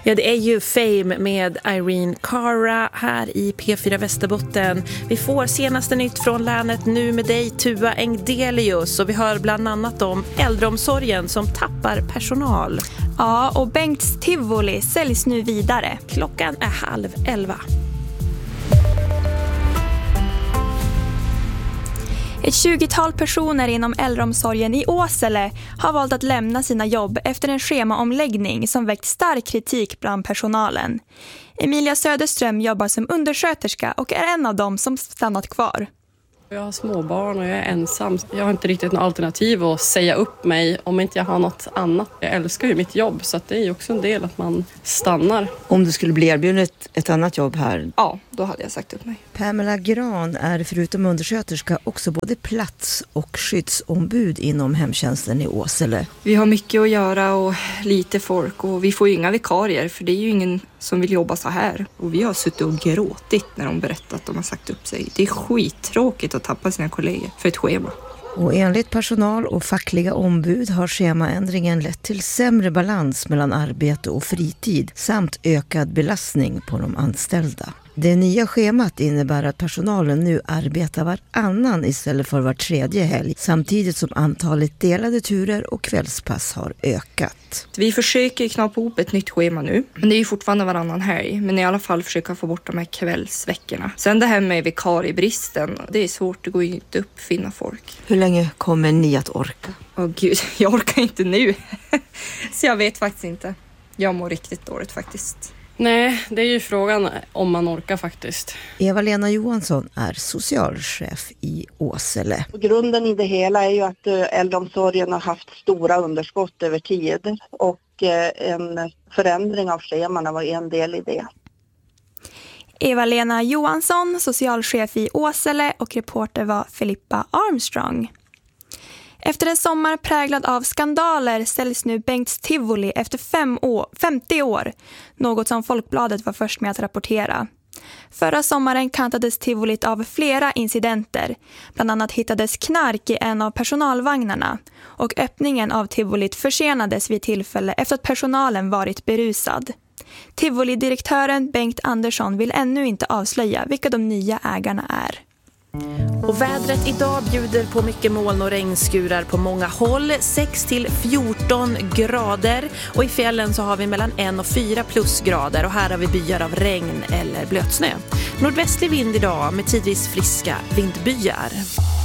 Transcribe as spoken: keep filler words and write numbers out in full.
Ja, det är ju Fame med Irene Cara här i P fyra Västerbotten. Vi får senaste nytt från länet nu med dig, Tua Engdelius. Och vi hör bland annat om äldreomsorgen som tappar personal. Ja, och Bengts Tivoli säljs nu vidare. Klockan är halv elva. Ett tjugotal personer inom äldreomsorgen i Åsele har valt att lämna sina jobb efter en schemaomläggning som väckt stark kritik bland personalen. Emilia Söderström jobbar som undersköterska och är en av dem som stannat kvar. Jag har småbarn och jag är ensam. Jag har inte riktigt något alternativ att säga upp mig om inte jag har något annat. Jag älskar ju mitt jobb så att det är ju också en del att man stannar. Om du skulle bli erbjuden ett, ett annat jobb här? Ja, då hade jag sagt upp mig. Pamela Gran är förutom undersköterska också både plats- och skyddsombud inom hemtjänsten i Åsele. Vi har mycket att göra och lite folk och vi får ju inga vikarier för det är ju ingen som vill jobba så här. Och vi har suttit och gråtit när de berättat att de har sagt upp sig. Det är skittråkigt att tappa sina kollegor för ett schema. Och enligt personal och fackliga ombud har schemaändringen lett till sämre balans mellan arbete och fritid samt ökad belastning på de anställda. Det nya schemat innebär att personalen nu arbetar varannan istället för var tredje helg, samtidigt som antalet delade turer och kvällspass har ökat. Vi försöker knappa ihop ett nytt schema nu, men det är ju fortfarande varannan helg. Men i alla fall försöka få bort de här kvällsveckorna. Sen det här med vikariebristen, det är svårt, det går ju inte att uppfinna folk. Hur länge kommer ni att orka? Åh gud, jag orkar inte nu. Så jag vet faktiskt inte. Jag mår riktigt dåligt faktiskt. Nej, det är ju frågan om man orkar faktiskt. Eva-Lena Johansson är socialchef i Åsele. Grunden i det hela är ju att äldreomsorgen har haft stora underskott över tid och en förändring av scheman var en del i det. Eva-Lena Johansson, socialchef i Åsele, och reporter var Filippa Armstrong. Efter en sommar präglad av skandaler säljs nu Bengts Tivoli efter fem år, femtio år, något som Folkbladet var först med att rapportera. Förra sommaren kantades Tivolit av flera incidenter. Bland annat hittades knark i en av personalvagnarna och öppningen av Tivolit försenades vid tillfälle efter att personalen varit berusad. Tivoli-direktören Bengt Andersson vill ännu inte avslöja vilka de nya ägarna är. Och vädret idag bjuder på mycket moln och regnskurar på många håll, sex till fjorton grader, och i fjällen så har vi mellan en och fyra plusgrader och här har vi byar av regn eller blötsnö. Nordvästlig vind idag med tidvis friska vindbyar.